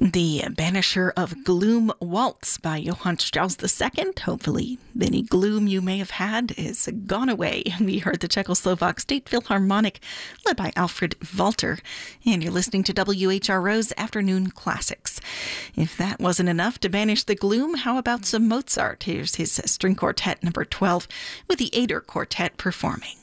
The Banisher of Gloom Waltz by Johann Strauss II. Hopefully, any gloom you may have had is gone away. We heard the Czechoslovak State Philharmonic, led by Alfred Walter. And you're listening to WHRO's Afternoon Classics. If that wasn't enough to banish the gloom, how about some Mozart? Here's his string quartet number 12 with the Ader Quartet performing.